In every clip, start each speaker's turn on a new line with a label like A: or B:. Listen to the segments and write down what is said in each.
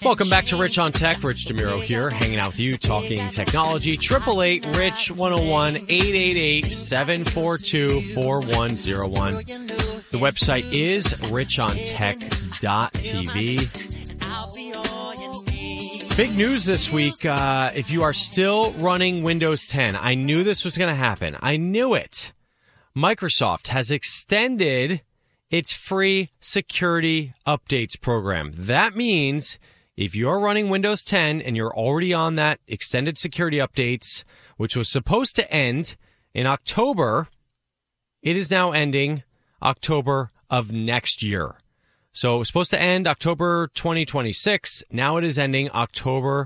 A: Welcome back to Rich on Tech. Rich DeMuro here, hanging out with you, talking technology. 888-RICH-101, 888-742-4101. The website is richontech.tv. Big news this week. If you are still running Windows 10, I knew this was going to happen. I knew it. Microsoft has extended its free security updates program. That means if you're running Windows 10 and you're already on that extended security updates, which was supposed to end in October, it is now ending October of next year. So it was supposed to end October 2026. Now it is ending October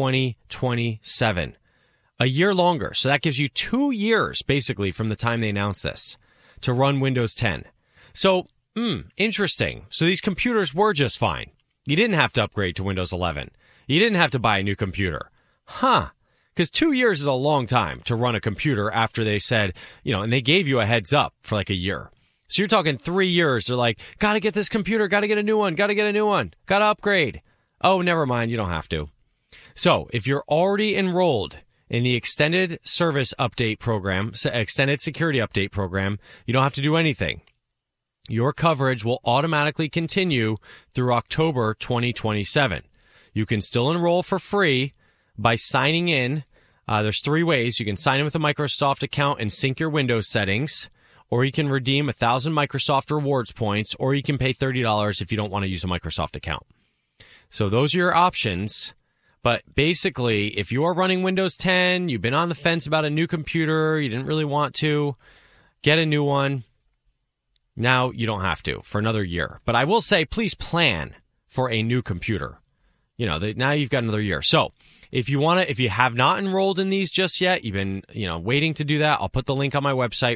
A: 2027. A year longer. So that gives you 2 years, basically, from the time they announced this to run Windows 10. So, interesting. So these computers were just fine. You didn't have to upgrade to Windows 11. You didn't have to buy a new computer. Because 2 years is a long time to run a computer after they said, and they gave you a heads up for like a year. So you're talking 3 years. They're like, got to get this computer, got to get a new one, got to get a new one, got to upgrade. Oh, never mind. You don't have to. So if you're already enrolled in the extended service update program, extended security update program, you don't have to do anything. Your coverage will automatically continue through October 2027. You can still enroll for free by signing in. There's 3 ways. You can sign in with a Microsoft account and sync your Windows settings, or you can redeem 1,000 Microsoft rewards points, or you can pay $30 if you don't want to use a Microsoft account. So those are your options. But basically, if you are running Windows 10, you've been on the fence about a new computer, you didn't really want to get a new one, now you don't have to for another year. But I will say, please plan for a new computer. Now you've got another year. So if you have not enrolled in these just yet, you've been, waiting to do that, I'll put the link on my website,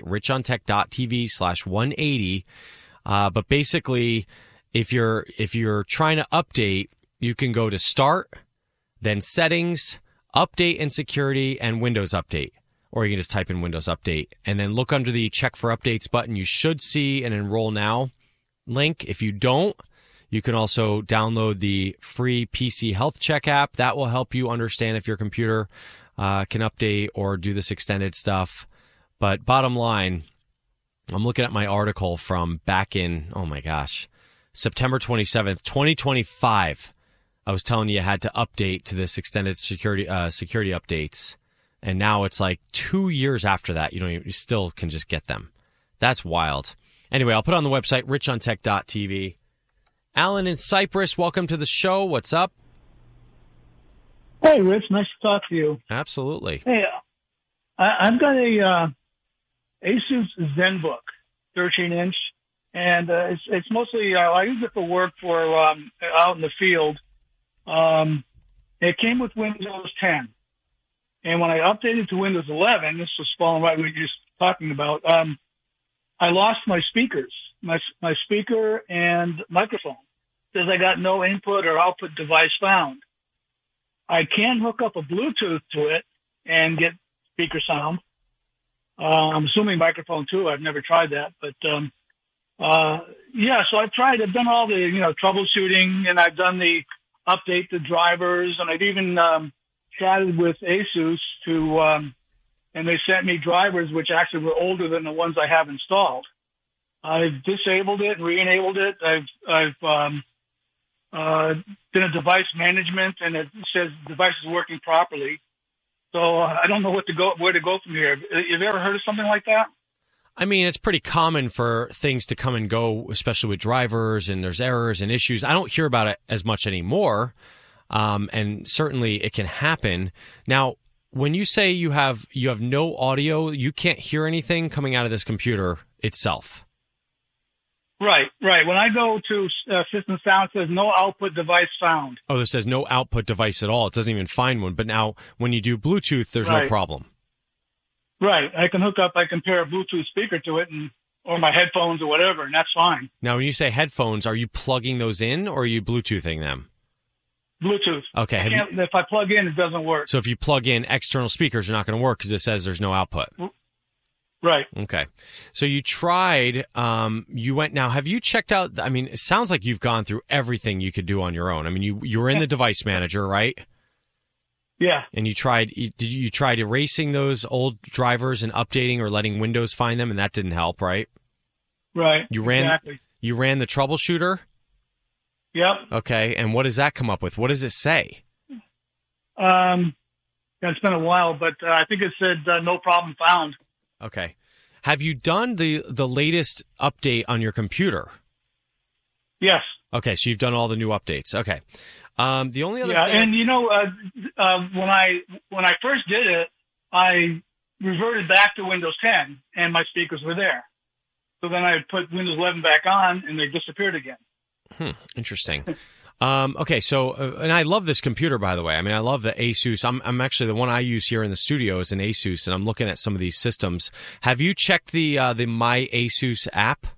A: richontech.tv/180. But basically, if you're trying to update, you can go to Start, then Settings, Update and Security, and Windows Update. Or you can just type in Windows Update and then look under the Check for Updates button. You should see an Enroll Now link. If you don't, you can also download the free PC Health Check app. That will help you understand if your computer can update or do this extended stuff. But bottom line, I'm looking at my article from back in, September 27th, 2025. I was telling you had to update to this extended security updates. And now it's like 2 years after that, you still can just get them. That's wild. Anyway, I'll put it on the website, richontech.tv. Alan in Cyprus, welcome to the show. What's up?
B: Hey, Rich. Nice to talk to you.
A: Absolutely.
B: Hey, I've got a Asus ZenBook, 13-inch, and it's mostly I use it for work for out in the field. It came with Windows 10. And when I updated to Windows 11, this was following right what you were just talking about, I lost my speakers, my speaker and microphone, because I got no input or output device found. I can hook up a Bluetooth to it and get speaker sound. I'm assuming microphone too. I've never tried that, but so I've done all the troubleshooting, and I've done the update the drivers, and I've even chatted with Asus and they sent me drivers which actually were older than the ones I have installed. I've disabled it and re-enabled it. I've done a device management, and it says the device is working properly. So I don't know where to go from here. Have you ever heard of something like that?
A: I mean, it's pretty common for things to come and go, especially with drivers, and there's errors and issues. I don't hear about it as much anymore. And certainly it can happen. Now, when you say you have no audio, you can't hear anything coming out of this computer itself.
B: Right. When I go to System Sound, it says no output device found.
A: Oh, this says no output device at all. It doesn't even find one. But now, when you do Bluetooth, there's no problem.
B: Right. I can pair a Bluetooth speaker to it or my headphones or whatever, and that's fine.
A: Now, when you say headphones, are you plugging those in or are you Bluetoothing them?
B: Bluetooth.
A: Okay.
B: If I plug in, it doesn't work.
A: So if you plug in external speakers, they're not going to work because it says there's no output.
B: Right.
A: Okay. So you tried, you went, now have you checked out, I mean, it sounds like you've gone through everything you could do on your own. I mean, you were in the device manager, right?
B: Yeah.
A: And you tried erasing those old drivers and updating or letting Windows find them, and that didn't help, right?
B: Right.
A: You ran the troubleshooter?
B: Yep.
A: Okay. And what does that come up with? What does it say?
B: It's been a while, but I think it said no problem found.
A: Okay. Have you done the latest update on your computer?
B: Yes.
A: Okay, so you've done all the new updates. Okay. The only other thing...
B: and when I first did it, I reverted back to Windows 10, and my speakers were there. So then I put Windows 11 back on, and they disappeared again.
A: Interesting. Okay, so, and I love this computer, by the way. I mean, I love the Asus. I'm actually, the one I use here in the studio is an Asus, and I'm looking at some of these systems. Have you checked the My Asus app?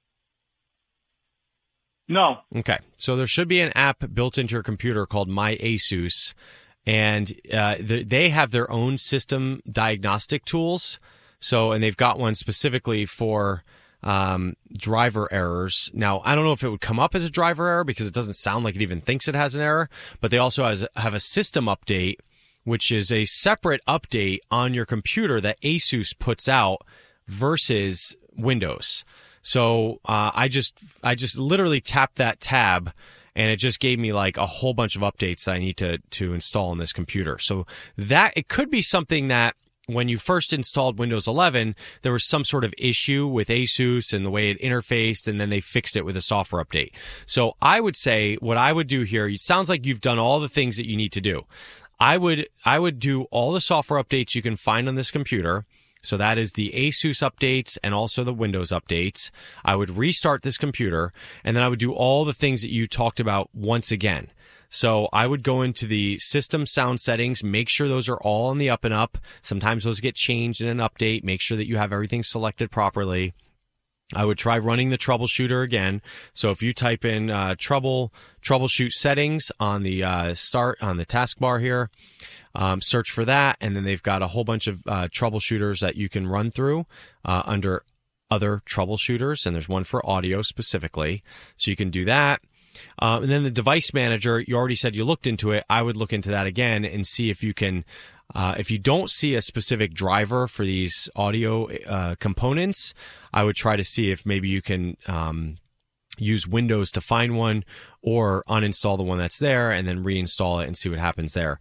B: No.
A: Okay, so there should be an app built into your computer called My Asus, and they have their own system diagnostic tools. So, and they've got one specifically for driver errors. Now, I don't know if it would come up as a driver error because it doesn't sound like it even thinks it has an error, but they also have a system update, which is a separate update on your computer that Asus puts out versus Windows. So I just literally tapped that tab, and it just gave me like a whole bunch of updates that I need to install on this computer. So that it could be something that when you first installed Windows 11, there was some sort of issue with Asus and the way it interfaced, and then they fixed it with a software update. So I would say what I would do here, it sounds like you've done all the things that you need to do. I would do all the software updates you can find on this computer. So that is the Asus updates and also the Windows updates. I would restart this computer, and then I would do all the things that you talked about once again. So I would go into the system sound settings, make sure those are all on the up and up. Sometimes those get changed in an update. Make sure that you have everything selected properly. I would try running the troubleshooter again. So if you type in troubleshoot settings on the on the taskbar here, search for that, and then they've got a whole bunch of troubleshooters that you can run through under other troubleshooters, and there's one for audio specifically. So you can do that. And then the device manager, you already said you looked into it. I would look into that again and see if you can, if you don't see a specific driver for these audio components, I would try to see if maybe you can use Windows to find one, or uninstall the one that's there and then reinstall it and see what happens there.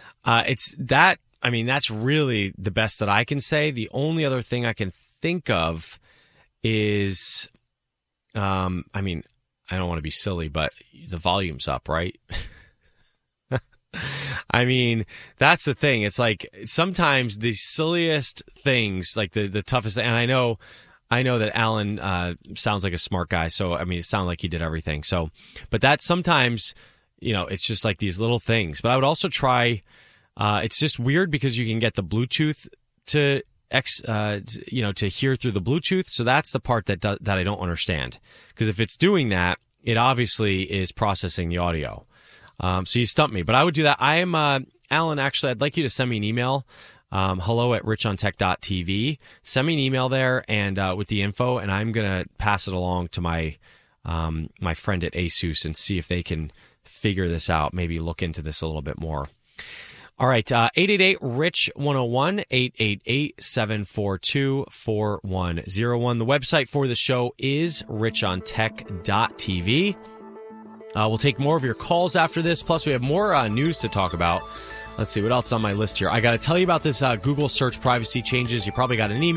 A: That's really the best that I can say. The only other thing I can think of is, I don't want to be silly, but the volume's up, right? I mean, that's the thing. It's like sometimes the silliest things, like the toughest thing, and I know that Alan sounds like a smart guy, so I mean, it sounded like he did everything. So, but that's sometimes, it's just like these little things. But I would also try. It's just weird because you can get the Bluetooth to hear through the Bluetooth. So that's the part that I don't understand. Because if it's doing that, it obviously is processing the audio. So you stumped me, but I would do that. I am, Alan, actually, I'd like you to send me an email, hello@richontech.tv. Send me an email there and with the info, and I'm going to pass it along to my friend at Asus and see if they can figure this out, maybe look into this a little bit more. All right, 888-RICH-101, 888-742-4101. The website for the show is richontech.tv. We'll take more of your calls after this, plus we have more news to talk about. Let's see, what else on my list here? I got to tell you about this Google search privacy changes. You probably got an email.